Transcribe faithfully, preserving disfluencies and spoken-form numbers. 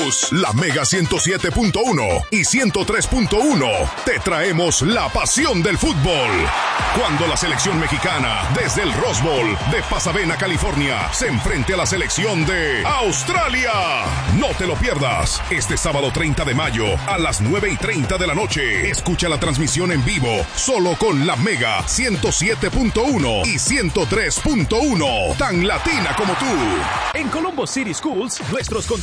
Plus, la Mega ciento siete punto uno y ciento tres punto uno. Te traemos la pasión del fútbol. Cuando la selección mexicana, desde el Rose Bowl de Pasadena, California, se enfrente a la selección de Australia. No te lo pierdas. Este sábado treinta de mayo a las nueve y treinta de la noche. Escucha la transmisión en vivo solo con la Mega ciento siete punto uno y ciento tres punto uno. Tan latina como tú. En Colombo City Schools, nuestros